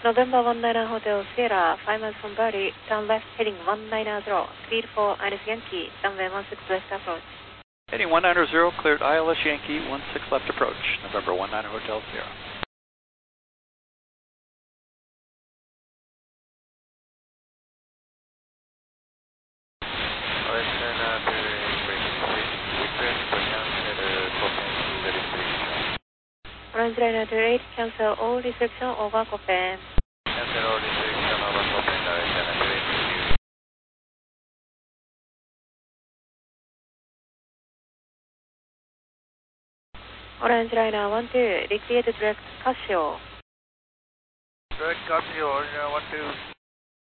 November 19 Hotel Sierra, 5 miles from Burley, turn left heading 190, speed 4 ILS Yankee, runway 16 left approach. Heading 190, cleared ILS Yankee, 16 left approach, November 19 Hotel Sierra. Orange Liner 28, cancel all restriction over Copen. Cancel all restriction over Copen, Orange Liner 28. Orange Liner 12, liquid direct Casio. Direct Casio, Orange Liner 12.